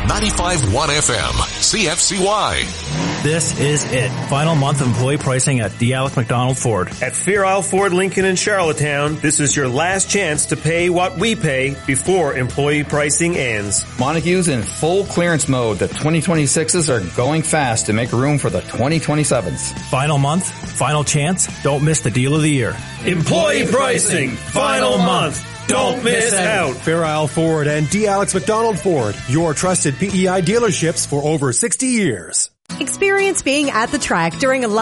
95.1 FM, CFCY. This is it. Final month employee pricing at the Alex McDonald Ford. At Fair Isle Ford Lincoln in Charlottetown, this is your last chance to pay what we pay before employee pricing ends. Montague's in full clearance mode. The 2026s are going fast to make room for the 2027s. Final month, final chance. Don't miss the deal of the year. Employee pricing, final month. Don't miss out. Fair Isle Ford and D. Alex McDonald Ford, your trusted PEI dealerships for over 60 years. Experience being at the track during a